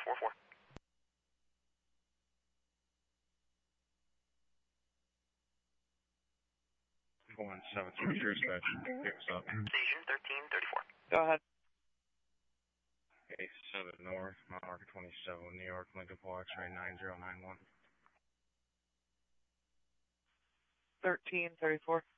44. 173 dispatch. Picks up. Station 1334. Go ahead. Okay, 7 North, Mount Marker 27, New York, Lincoln Pole X-ray 9091. 1334.